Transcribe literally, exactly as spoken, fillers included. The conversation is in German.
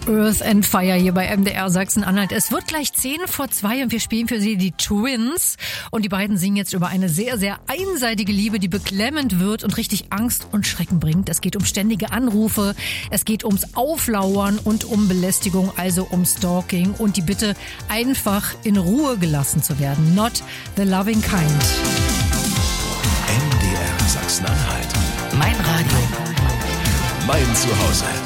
Earth and Fire hier bei M D R Sachsen-Anhalt. Es wird gleich zehn vor zwei und wir spielen für Sie die Twins. Und die beiden singen jetzt über eine sehr, sehr einseitige Liebe, die beklemmend wird und richtig Angst und Schrecken bringt. Es geht um ständige Anrufe, es geht ums Auflauern und um Belästigung, also um Stalking und die Bitte, einfach in Ruhe gelassen zu werden. Not the loving kind. M D R Sachsen-Anhalt. Mein Radio. Mein Zuhause.